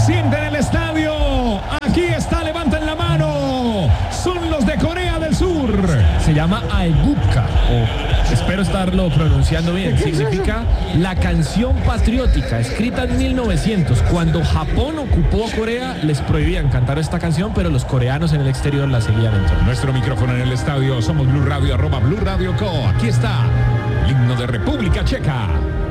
siente en el estadio. Aquí está, levanten la mano. Son los de Corea del Sur. Se llama Aegupka, o espero estarlo pronunciando bien. Significa la canción patriótica, escrita en 1900. Cuando Japón ocupó Corea, les prohibían cantar esta canción, pero los coreanos en el exterior la seguían entonando. Nuestro micrófono en el estadio. Somos Blue Radio, @Blue Radio Co. Aquí está el himno de República Checa.